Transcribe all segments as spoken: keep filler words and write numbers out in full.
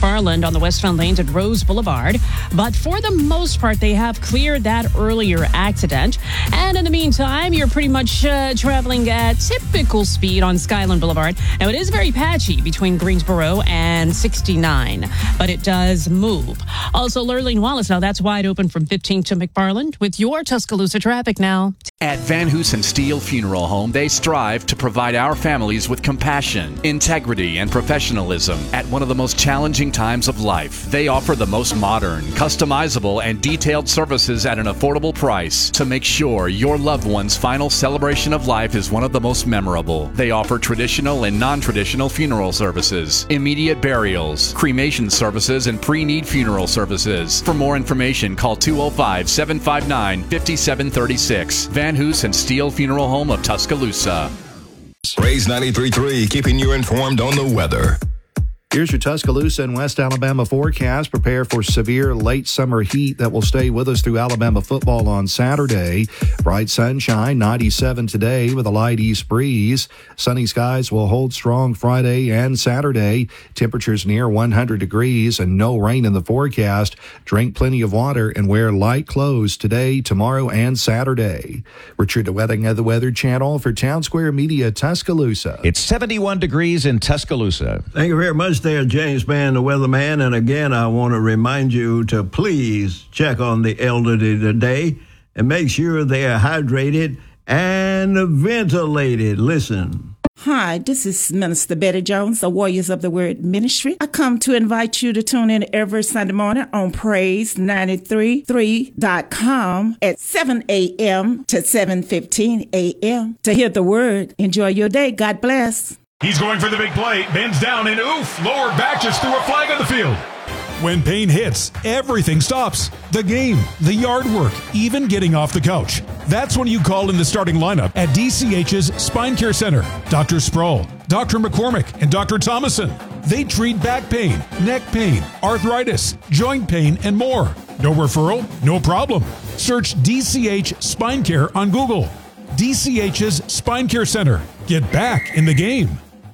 McFarland on the westbound lanes at Rose Boulevard. But for the most part, they have cleared that earlier accident. And in the meantime, you're pretty much uh, traveling at typical speed on Skyland Boulevard. Now, it is very patchy between Greensboro and sixty-nine, but it does move. Also, Lurleen Wallace, now that's wide open from fifteenth to McFarland with your Tuscaloosa traffic now. At Van Hoosen Steel Funeral Home, they strive to provide our families with compassion, integrity, and professionalism at one of the most challenging times of life. They offer the most modern, customizable, and detailed services at an affordable price to make sure your loved one's final celebration of life is one of the most memorable. They offer traditional and non-traditional funeral services, immediate burials, cremation services, and pre-need funeral services. For more information, call two oh five, seven five nine, five seven three six. Van Hoosen Steel Funeral Home of Tuscaloosa. Praise ninety-three point three, keeping you informed on the weather. Here's your Tuscaloosa and West Alabama forecast. Prepare for severe late summer heat that will stay with us through Alabama football on Saturday. Bright sunshine, ninety-seven today with a light east breeze. Sunny skies will hold strong Friday and Saturday. Temperatures near one hundred degrees and no rain in the forecast. Drink plenty of water and wear light clothes today, tomorrow, and Saturday. Richard DeWetting of the Weather Channel for Town Square Media, Tuscaloosa. It's seventy-one degrees in Tuscaloosa. Thank you very much there, James Mann, the weatherman. And again, I want to remind you to please check on the elderly today and make sure they are hydrated and ventilated. Listen. Hi, this is Minister Betty Jones, the Warriors of the Word Ministry. I come to invite you to tune in every Sunday morning on praise ninety-three point three dot com at seven a.m. to seven fifteen a.m. to hear the word. Enjoy your day. God bless. He's going for the big play, bends down, and oof, lower back just threw a flag on the field. When pain hits, everything stops. The game, the yard work, even getting off the couch. That's when you call in the starting lineup at D C H's Spine Care Center. Doctor Sproul, Doctor McCormick, and Doctor Thomason. They treat back pain, neck pain, arthritis, joint pain, and more. No referral? No problem. Search D C H Spine Care on Google. D C H's Spine Care Center. Get back in the game.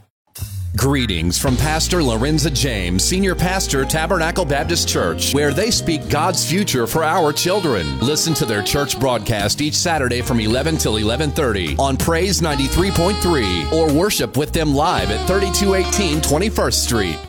Greetings from Pastor Lorenza James, Senior Pastor, Tabernacle Baptist Church, where they speak God's future for our children. Listen to their church broadcast each Saturday from eleven till eleven thirty on Praise ninety-three point three or worship with them live at thirty-two eighteen twenty-first Street.